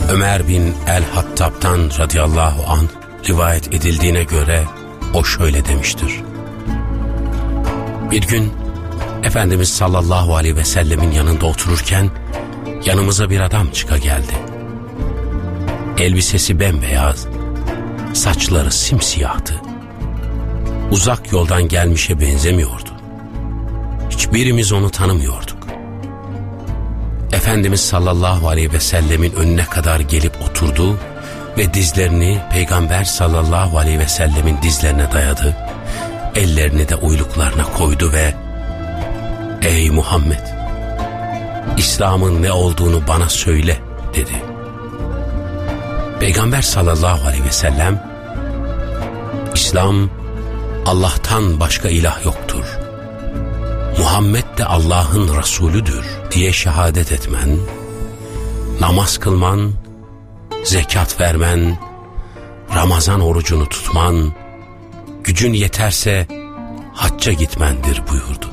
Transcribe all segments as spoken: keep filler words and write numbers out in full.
Ömer bin el-Hattab'tan radıyallahu anh rivayet edildiğine göre o şöyle demiştir. Bir gün Efendimiz sallallahu aleyhi ve sellemin yanında otururken yanımıza bir adam çıka geldi. Elbisesi bembeyaz, saçları simsiyahtı. Uzak yoldan gelmişe benzemiyordu. Hiçbirimiz onu tanımıyorduk. Efendimiz sallallahu aleyhi ve sellemin önüne kadar gelip oturdu ve dizlerini Peygamber sallallahu aleyhi ve sellemin dizlerine dayadı. Ellerini de uyluklarına koydu ve "Ey Muhammed, İslam'ın ne olduğunu bana söyle" dedi. Peygamber sallallahu aleyhi ve sellem, "İslam, Allah'tan başka ilah yoktur. Muhammed de Allah'ın Resulüdür diye şehadet etmen, namaz kılman, zekat vermen, Ramazan orucunu tutman, gücün yeterse hacca gitmendir" buyurdu.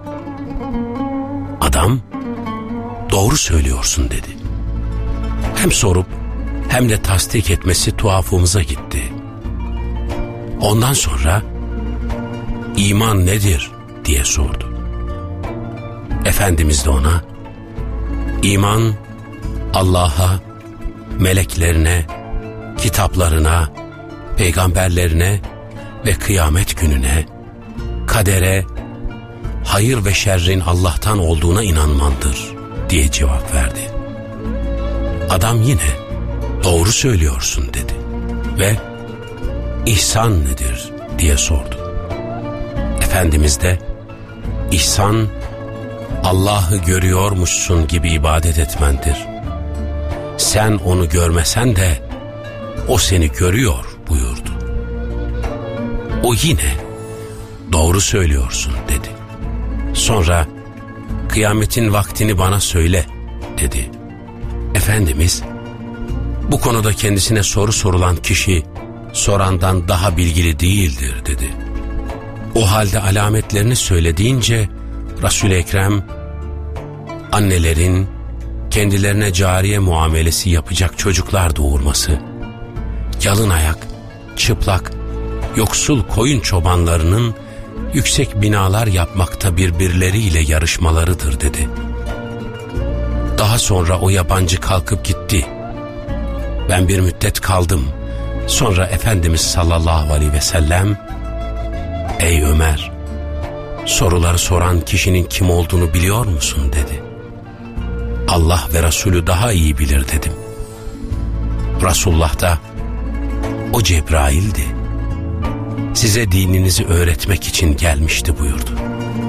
Adam, "Doğru söylüyorsun" dedi. Hem sorup hem de tasdik etmesi tuhafımıza gitti. Ondan sonra "İman nedir?" diye sordu. Efendimiz de ona, "İman, Allah'a, meleklerine, kitaplarına, peygamberlerine ve kıyamet gününe, kadere, hayır ve şerrin Allah'tan olduğuna inanmandır" diye cevap verdi. Adam yine "Doğru söylüyorsun" dedi ve "İhsan nedir?" diye sordu. Efendimiz de "İhsan, Allah'ı görüyormuşsun gibi ibadet etmendir. Sen onu görmesen de o seni görüyor" buyurdu. O yine "Doğru söylüyorsun" dedi. Sonra "Kıyametin vaktini bana söyle" dedi. Efendimiz, "Bu konuda kendisine soru sorulan kişi sorandan daha bilgili değildir" dedi. O halde alametlerini söylediğince Resul-i Ekrem, annelerin kendilerine cariye muamelesi yapacak çocuklar doğurması, yalın ayak, çıplak, yoksul koyun çobanlarının yüksek binalar yapmakta birbirleriyle yarışmalarıdır dedi. Daha sonra o yabancı kalkıp gitti. Ben bir müddet kaldım. Sonra Efendimiz sallallahu aleyhi ve sellem, "Ey Ömer, soruları soran kişinin kim olduğunu biliyor musun?" dedi. "Allah ve Resulü daha iyi bilir" dedim. Resulullah da, "O Cebrail'di. Size dininizi öğretmek için gelmişti" buyurdu.